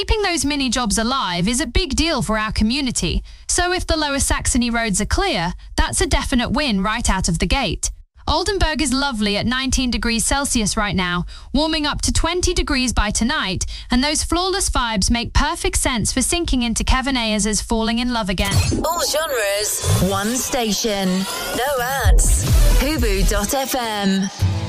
Keeping those mini jobs alive is a big deal for our community, so if the Lower Saxony roads are clear, that's a definite win right out of the gate. Oldenburg is lovely at 19 degrees Celsius right now, warming up to 20 degrees by tonight, and those flawless vibes make perfect sense for sinking into Kevin Ayers' Falling in Love Again. All genres, one station, no ads. Hubu.fm.